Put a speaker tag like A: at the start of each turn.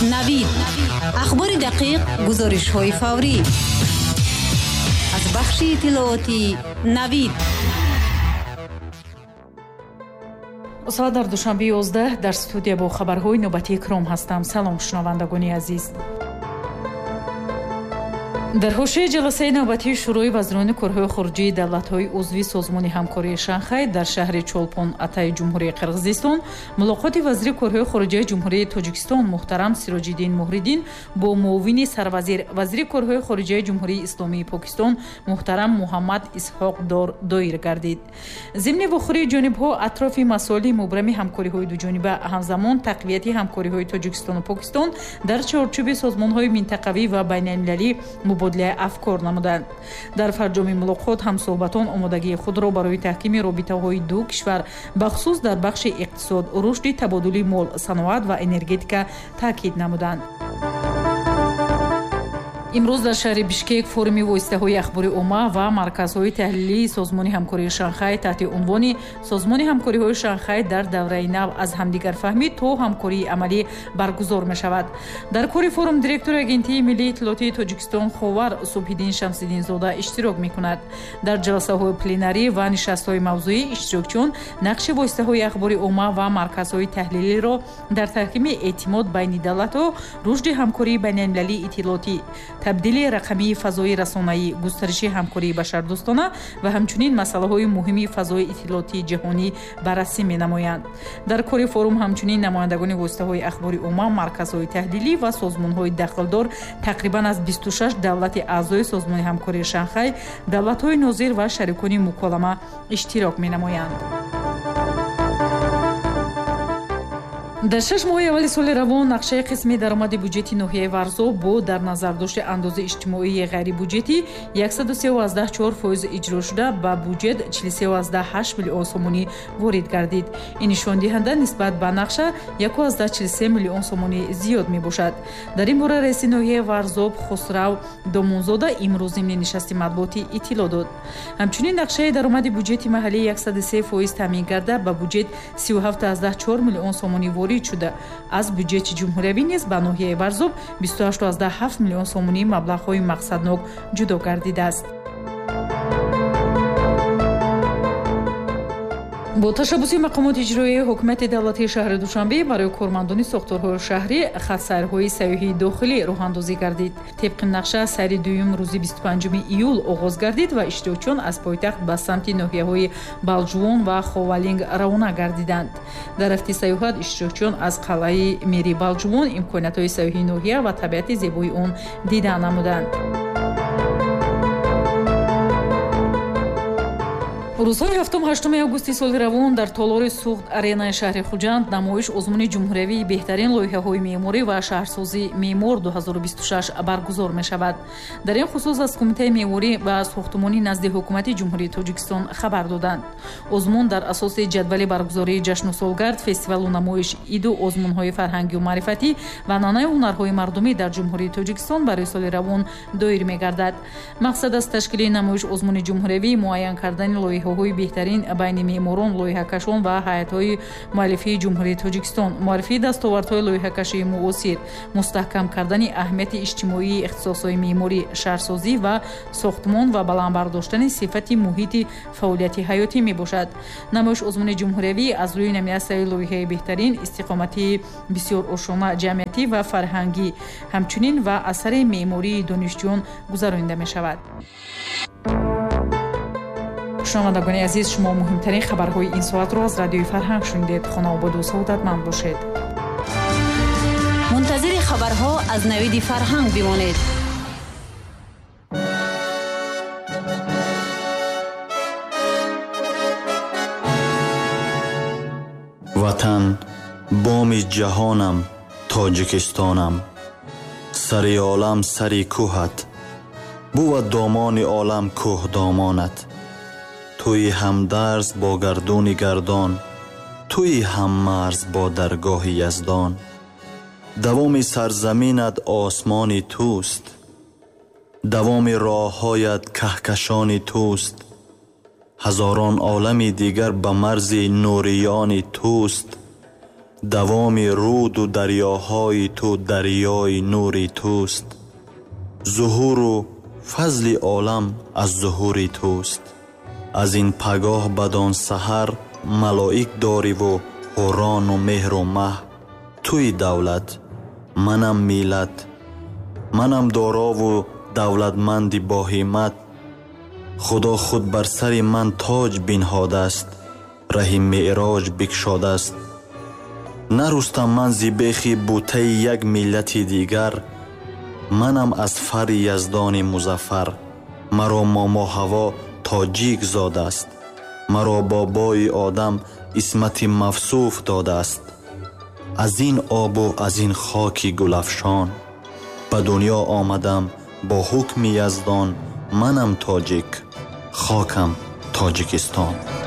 A: навид ахбори дақиқ, гузоришҳои фаврӣ аз бахши иттилооти навид.
B: соат дар душанбе 11 дар студия бо хабарҳои навбатии икром ҳастам. салом шунавандагони азиз. дар ҳошияи ҷаласаи навбатии шӯрои вазирони корҳои хориҷии давлатҳои узви созмони ҳамкории Шанхай дар шаҳри Чолпон Атаи ҷумҳурии Қирғизистон мулоқоти вазири корҳои хориҷии ҷумҳурии Тоҷикистон муҳтарам Сироҷиддин Муҳриддин бо муовини сарвазир вазири корҳои хориҷии ҷумҳурии Исломии Покистон муҳтарам Муҳаммад Исҳоқ Дор доир гардид. зимни вохӯрии ҷонибҳо атрофи масоили мубрами ҳамкориҳои дуҷониба ҳамзамон тақвияти ҳамкориҳои Тоҷикистону Покистон дар чорчӯби созмонҳои минтақавӣ ва байналмилалӣ мубодилаи афкор намуданд. дар фарҷоми мулоқот ҳамсуҳбатон омодагии худро барои таҳкими робитаҳои ду кишвар бахусус дар бахши иқтисод, рушди табодули мол, саноат ва энергетика таъкид намуданд. имрӯз дар шаҳри Бишкек форуми воситаҳои ахбори умма ва марказҳои таҳлилии созмони ҳамкории Шанхай таҳти унвони созмони ҳамкориҳои Шанхай дар давраи нав аз ҳамдигарфаҳмӣ то ҳамкории амалӣ баргузор мешавад. дар кори форум директори агентии миллии иттилоотии Тоҷикистон Ховар Субҳиддин Шамсиддинзода иштирок мекунад. дар ҷаласаҳои пленарӣ ва нишастҳои мавзӯӣ иштирокчиён нақши воситаҳои ахбори умма ва марказҳои таҳлилиро дар таҳкими эътимод байни давлатҳо, рушди ҳамкории байналмилалии иттилоотӣ, табдили рақамии фазои расонаӣ, густариши ҳамкории башардӯстона ва ҳамчунин масъалаҳои муҳими фазои иттилоотии ҷаҳонӣ баррасӣ менамоянд. дар кори форум ҳамчунин намояндагони воситаҳои ахбори умма, марказҳои таҳлилӣ ва созмонҳои дахлдор тақрибан аз 26 давлати аъзои созмони ҳамкории Шанхай, давлатҳои нозир ва шарикони муколама иштирок менамоянд. дар 6 моҳи аввали соли равон нақшаи қисми даромади буҷети ноҳияи Варзо бо дар назардошти андозаи иҷтимоии ғайрибуҷетӣ 134% иҷро шуда ба буҷет 43.8 миллион сомонӣ ворид гардид. ин нишондиҳанда нисбат ба нақша 1.43 миллион сомонӣ зиёд мебошад. дар ин бора раиси ноҳияи Варзоб Хусрав Домунзода имрӯз зимни нишасти матбуотӣ иттилоъ дод. ҳамчунин нақшаи даромади буҷети маҳаллӣ 103% таъмин гарда ба буҷет 37.4 миллион сомонӣ ворид шуда. аз бюджети ҷумҳуриявӣ низ ба ноҳияи Варзоб 28.7 миллион сомонӣ маблағҳои мақсаднок ҷудо гардидааст. бо ташаббуси мақомоти иҷроии ҳукумати давлатии шаҳри Душанбе барои кормандони сохторҳои шаҳрӣ хатсайрҳои сайёҳии дохилӣ роҳандозӣ гардид. тибқи нақша сайри дуюм рӯзи 25 июл оғоз гардид ва иштирокчиён аз пойтахт ба самти ноҳияҳои Балҷувон ва Ховалинг равона гардиданд. дар рафти саёҳат иштирокчиён аз қалъаи Мери Балҷувон имкониятҳои сайёҳии ноҳия ва табиати зебои он дида намуданд. рӯзҳои 7-8 августи соли равон дар толори суғд аренаи шаҳри Хуҷанд намоиш озмуни ҷумҳуриявии беҳтарин лоиҳаҳои меъморӣ ва шаҳрсозӣ меъмор 2026 баргузор мешавад. дар ин хусус аз Кумитаи меъморӣ ва сохтумонӣ назди ҳукумати ҷумҳурии Тоҷикистон хабар доданд. озмун дар асоси ҷадвали баргузории ҷашну солгард, фестивалу намоиш, иду озмунҳои фарҳангию маърифатӣ ва анъанаи ҳунарҳои мардумӣ дар ҷумҳурии Тоҷикистон барои соли равон доир мегардад. мақсад аз ташкили намоиш озмуни ҷумҳуриявӣ муайян кардани лоиҳаҳои беҳтарин байни меъморон, лоиҳакашон ва ҳайатҳои муаллифии ҷумҳурии Тоҷикистон, муаррифии дастовардҳои лоиҳакашии муосир, мустаҳкам кардани аҳамияти иҷтимоии ихтисосҳои меъморӣ, шаҳрсозӣ ва сохтмон ва баландбардоштани сифати муҳити фаъолияти ҳаётӣ мебошад. намоиш озмуни ҷумҳуриявӣ аз рӯи номинасияи лоиҳаи беҳтарин, истиқомати бисёр ошона ҷамъиятӣ ва фарҳангӣ, ҳамчунин ва асари меъмории донишҷӯён гузаронида мешавад. шунавандагони азиз, шумо муҳимтарин хабарҳои ин соатро аз радиои Фарҳанг шунидед. хонавободу саодатманд бошед.
A: мунтазири хабарҳо аз навиди Фарҳанг бимонед.
C: ватан боми ҷаҳонам, Тоҷикистонам, сари олам сари кӯҳат, бувад домони олам кӯҳдомонат. توی همدرز با گردون گردان، توی هممرز با درگاه یزدان. دوام سرزمینت آسمانی توست، دوام راههایت کهکشانی توست. هزاران عالمی دیگر به مرز نوریانی توست. давоми руду дарёҳои ту дарёи нури туст. зуҳуру фазли олам аз зуҳури туст. аз ин пагоҳ бадон саҳар малоик дориву ҳурону меҳру маҳ. туи давлат, манам миллат, манам дорову давлатманди боҳимат. худо худ бар сари ман тоҷ бинҳодааст, раҳи меъроҷ бикшодааст. нарустам ман зибехи бутаи як миллати дигар. манам аз фари яздони музаффар. маро момо ҳаво тоҷик зодааст. маро бобои одам исмати мавсуф додааст. аз ин обу аз ин хоки гулафшон ба дунё омадам бо ҳукми яздон. манам тоҷик, хокам Тоҷикистон.